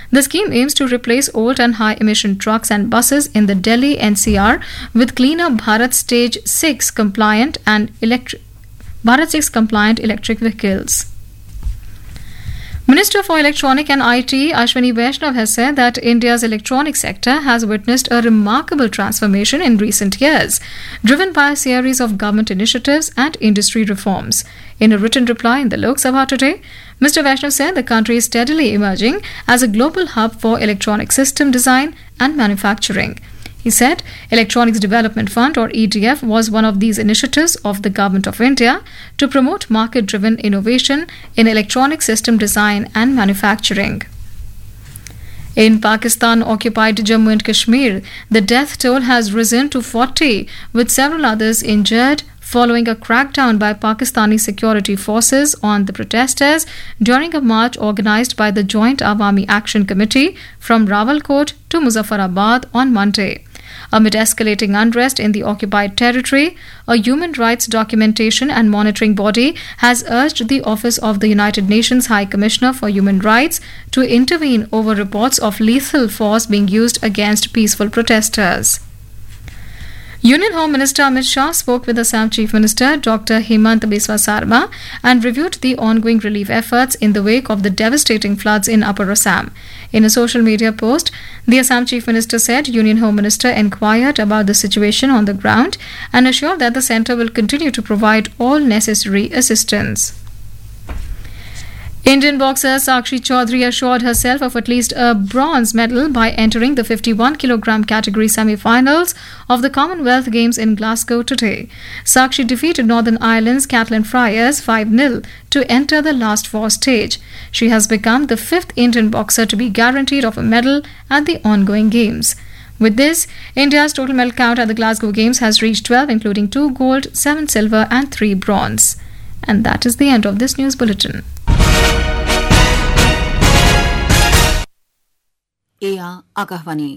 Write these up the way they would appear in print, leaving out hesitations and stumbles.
The scheme aims to replace old and high-emission trucks and buses in the Delhi NCR with cleaner Bharat Stage 6 compliant electric vehicles. Minister for Electronic and IT Ashwini Vaishnav has said that India's electronic sector has witnessed a remarkable transformation in recent years, driven by a series of government initiatives and industry reforms. In a written reply in the Lok Sabha today, Mr. Vaishnav said the country is steadily emerging as a global hub for electronic system design and manufacturing. He said Electronics Development Fund or EDF was one of these initiatives of the Government of India to promote market-driven innovation in electronic system design and manufacturing. In Pakistan-occupied Jammu and Kashmir, the death toll has risen to 40, with several others injured following a crackdown by Pakistani security forces on the protesters during a march organized by the Joint Awami Action Committee from Rawalkot to Muzaffarabad on Monday. Amid escalating unrest in the occupied territory, a human rights documentation and monitoring body has urged the Office of the United Nations High Commissioner for Human Rights to intervene over reports of lethal force being used against peaceful protesters. Union Home Minister Amit Shah spoke with Assam Chief Minister Dr. Hemant Biswa Sarma and reviewed the ongoing relief efforts in the wake of the devastating floods in Upper Assam. In a social media post, the Assam Chief Minister said Union Home Minister inquired about the situation on the ground and assured that the centre will continue to provide all necessary assistance. Indian boxer Sakshi Chaudhary assured herself of at least a bronze medal by entering the 51 kg category semi-finals of the Commonwealth Games in Glasgow today. Sakshi defeated Northern Ireland's Caitlin Fryers 5-0 to enter the last four stage. She has become the fifth Indian boxer to be guaranteed of a medal at the ongoing games. With this, India's total medal count at the Glasgow Games has reached 12, including 2 gold, 7 silver and 3 bronze. And that is the end of this news bulletin. এয়া আকাশবাণী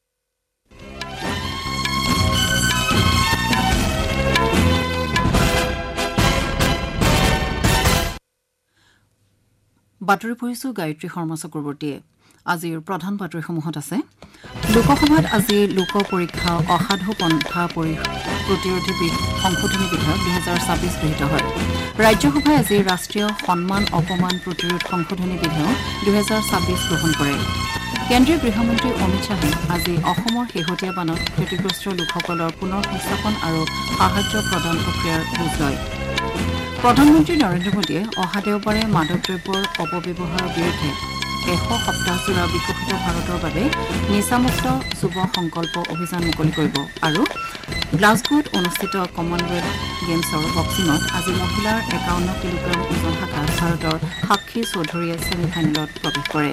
বাতৰি পঢ়িছো গায়ত্ৰী শৰ্মা চক্ৰৱৰ্তীয়ে আজিৰ প্ৰধান বাতৰিসমূহত আছে লোকসভাত আজি লোক পৰীক্ষা অসাধু পন্থা প্ৰতিৰোধী সংশোধনী বিধেয়ক 2026 গৃহীত হয় ৰাজ্যসভাই আজি ৰাষ্ট্ৰীয় সন্মান অপমান প্ৰতিৰোধ সংশোধনী বিধেয়ক 2026 গ্ৰহণ কৰে কেন্দ্ৰীয় গৃহমন্ত্ৰী অমিত শ্বাহে আজি অসমৰ শেহতীয়া বানত ক্ষতিগ্ৰস্ত লোকসকলৰ পুনৰ সংস্থাপন আৰু সাহায্য প্ৰদান প্ৰক্ৰিয়াৰ বুজ লয় প্ৰধানমন্ত্ৰী নৰেন্দ্ৰ মোদীয়ে অহা দেওবাৰে মাদক দ্ৰব্যৰ অপব্যৱহাৰৰ বিৰুদ্ধে 100 সপ্তাহজোৰা বিকশিত ভাৰতৰ বাবে নিচামুক্ত যুৱ সংকল্প অভিযান মুকলি কৰিব আৰু গ্লাছগোত অনুষ্ঠিত কমনৱেলথ গেমছৰ বক্সিঙত আজি মহিলাৰ 51 কিলোগ্ৰাম ওজন শাখাত ভাৰতৰ সাক্ষী চৌধুৰীয়ে ছেমিফাইনেলত প্ৰৱেশ কৰে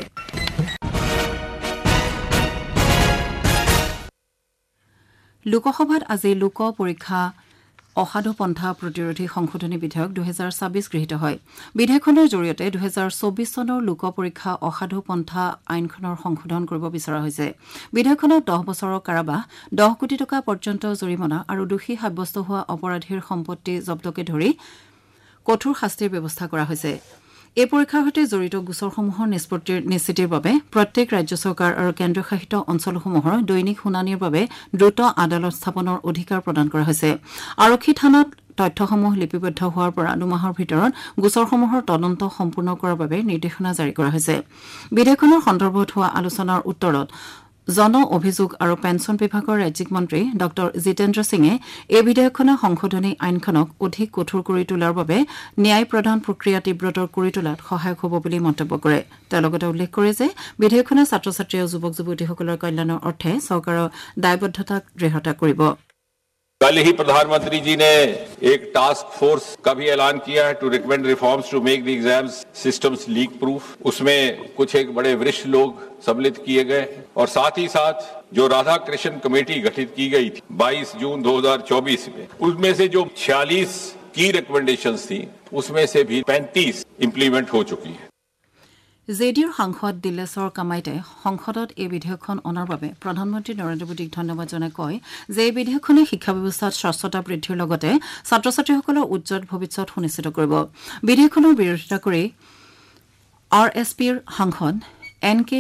লোকসভাত আজি লোক পৰীক্ষা অসাধু পন্থা প্ৰতিৰোধী সংশোধনী বিধেয়ক 2026 গৃহীত হয় বিধেয়কখনৰ জৰিয়তে 2024 চনৰ লোক পৰীক্ষা অসাধু পন্থা আইনখনৰ সংশোধন কৰিব বিচৰা হৈছে বিধেয়কখনত 10 বছৰৰ কাৰাবাস 10 কোটি টকা পৰ্যন্ত জৰিমনা আৰু দোষী সাব্যস্ত হোৱা অপৰাধীৰ সম্পত্তি জব্দকে ধৰি কঠোৰ শাস্তিৰ ব্যৱস্থা কৰা হৈছে এই পৰীক্ষাৰ সৈতে জড়িত গোচৰসমূহৰ নিষ্পত্তিৰ বাবে প্ৰত্যেক ৰাজ্য চৰকাৰ আৰু কেন্দ্ৰশাসিত অঞ্চলসমূহৰ দৈনিক শুনানিৰ বাবে দ্ৰুত আদালত স্থাপনৰ অধিকাৰ প্ৰদান কৰা হৈছে আৰক্ষী থানাত তথ্যসমূহ লিপিবদ্ধ হোৱাৰ পৰা 2 মাহৰ ভিতৰত গোচৰসমূহৰ তদন্ত সম্পূৰ্ণ কৰাৰ বাবে নিৰ্দেশনা জাৰি কৰা হৈছে বিধেয়কখনৰ সন্দৰ্ভত হোৱা আলোচনাৰ উত্তৰত জন অভিযোগ আৰু পেন্সন বিভাগৰ ৰাজ্যিক মন্ত্ৰী ডক্টৰ জিতেন্দ্ৰ সিঙে এই বিধেয়কখনৰ সংশোধনী আইনখনক অধিক কঠোৰ কৰি তোলাৰ বাবে ন্যায় প্ৰদান প্ৰক্ৰিয়া তীব্ৰতৰ কৰি তোলাত সহায়ক হ'ব বুলি মন্তব্য কৰে তেওঁ লগতে উল্লেখ কৰে যে বিধেয়কখনে ছাত্ৰ-ছাত্ৰী আৰু যুৱক যুৱতীসকলৰ কল্যাণৰ অৰ্থে চৰকাৰৰ দায়বদ্ধতাক দৃঢ়তা কৰিব कल ही प्रधानमंत्री जी ने एक टास्क फोर्स का भी ऐलान किया है to recommend reforms to make the exams systems leak proof उसमें कुछ एक बड़े वरिष्ठ लोग सम्मिलित किए गए और साथ ही साथ जो राधा कृष्ण कमेटी गठित की गई थी 22 जून 2024 में उसमें से जो 46 की रिकमेंडेशंस थी उसमें से भी 35 इम्प्लीमेंट हो चुकी है জেডিৰ সাংসদ দিলেশ্বৰ কামাইতে সংসদত এই বিধেয়কখন অনাৰ বাবে প্ৰধানমন্ত্ৰী নৰেন্দ্ৰ মোদীক ধন্যবাদ জনাই কয় যে এই বিধেয়কখনে শিক্ষা ব্যৱস্থাত স্বচ্ছতা বৃদ্ধিৰ লগতে ছাত্ৰ-ছাত্ৰীসকলৰ উজ্জ্বল ভৱিষ্যত সুনিশ্চিত কৰিব বিধেয়কখনৰ বিৰোধিতা কৰি আৰএছপিৰ সাংসদ এনকে